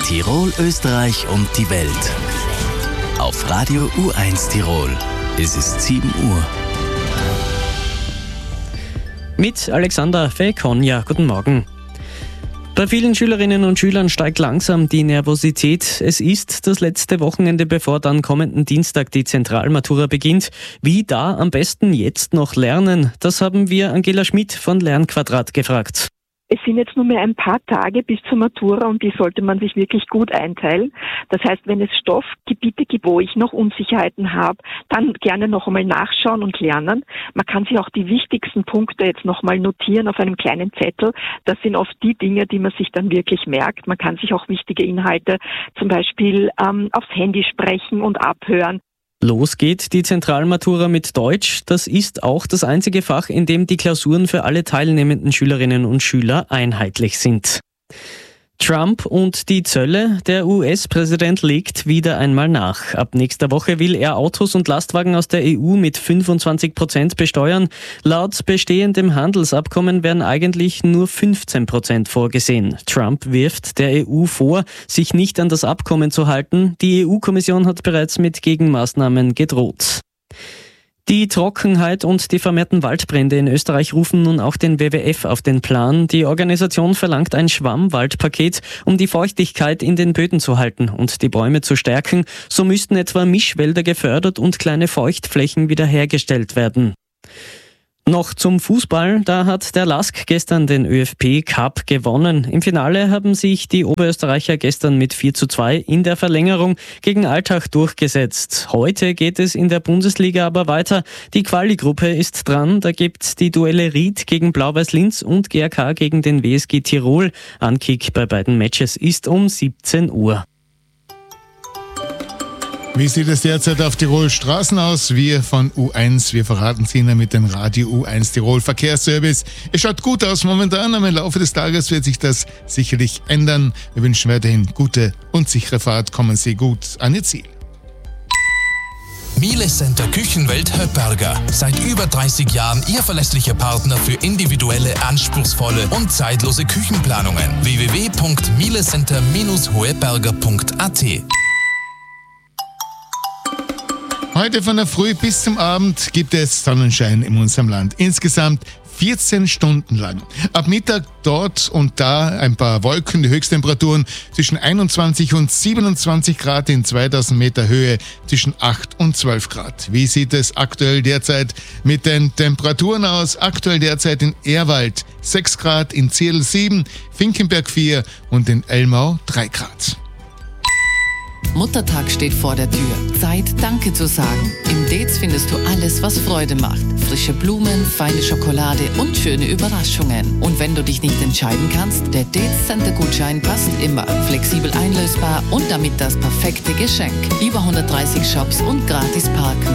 Tirol, Österreich und die Welt. Auf Radio U1 Tirol. Es ist 7 Uhr. Mit Alexander Fekonja. Guten Morgen. Bei vielen Schülerinnen und Schülern steigt langsam die Nervosität. Es ist das letzte Wochenende, bevor dann kommenden Dienstag die Zentralmatura beginnt. Wie da am besten jetzt noch lernen? Das haben wir Angela Schmidt von Lernquadrat gefragt. Es sind jetzt nur mehr ein paar Tage bis zur Matura und die sollte man sich wirklich gut einteilen. Das heißt, wenn es Stoffgebiete gibt, wo ich noch Unsicherheiten habe, dann gerne noch einmal nachschauen und lernen. Man kann sich auch die wichtigsten Punkte jetzt noch mal notieren auf einem kleinen Zettel. Das sind oft die Dinge, die man sich dann wirklich merkt. Man kann sich auch wichtige Inhalte zum Beispiel aufs Handy sprechen und abhören. Los geht die Zentralmatura mit Deutsch. Das ist auch das einzige Fach, in dem die Klausuren für alle teilnehmenden Schülerinnen und Schüler einheitlich sind. Trump und die Zölle. Der US-Präsident legt wieder einmal nach. Ab nächster Woche will er Autos und Lastwagen aus der EU mit 25% besteuern. Laut bestehendem Handelsabkommen werden eigentlich nur 15% vorgesehen. Trump wirft der EU vor, sich nicht an das Abkommen zu halten. Die EU-Kommission hat bereits mit Gegenmaßnahmen gedroht. Die Trockenheit und die vermehrten Waldbrände in Österreich rufen nun auch den WWF auf den Plan. Die Organisation verlangt ein Schwammwaldpaket, um die Feuchtigkeit in den Böden zu halten und die Bäume zu stärken. So müssten etwa Mischwälder gefördert und kleine Feuchtflächen wiederhergestellt werden. Noch zum Fußball, da hat der LASK gestern den ÖFB Cup gewonnen. Im Finale haben sich die Oberösterreicher gestern mit 4:2 in der Verlängerung gegen Altach durchgesetzt. Heute geht es in der Bundesliga aber weiter. Die Quali-Gruppe ist dran, da gibt's die Duelle Ried gegen Blau-Weiß Linz und GRK gegen den WSG Tirol. Ankick bei beiden Matches ist um 17 Uhr. Wie sieht es derzeit auf Tirol Straßen aus? Wir von U1, wir verraten es Ihnen mit dem Radio U1 Tirol Verkehrsservice. Es schaut gut aus momentan, aber im Laufe des Tages wird sich das sicherlich ändern. Wir wünschen weiterhin gute und sichere Fahrt. Kommen Sie gut an Ihr Ziel. Miele Center Küchenwelt Höpperger. Seit über 30 Jahren Ihr verlässlicher Partner für individuelle, anspruchsvolle und zeitlose Küchenplanungen. www.mielecenter-hoeberger.at. Heute von der Früh bis zum Abend gibt es Sonnenschein in unserem Land. Insgesamt 14 Stunden lang. Ab Mittag dort und da ein paar Wolken, die Höchsttemperaturen zwischen 21 und 27 Grad in 2000 Meter Höhe, zwischen 8 und 12 Grad. Wie sieht es aktuell derzeit mit den Temperaturen aus? Aktuell derzeit in Ehrwald 6 Grad, in Zierl 7, Finkenberg 4 und in Elmau 3 Grad. Muttertag steht vor der Tür. Zeit, Danke zu sagen. Im Dez findest du alles, was Freude macht. Frische Blumen, feine Schokolade und schöne Überraschungen. Und wenn du dich nicht entscheiden kannst, der Dez Center Gutschein passt immer. Flexibel einlösbar und damit das perfekte Geschenk. Über 130 Shops und gratis parken.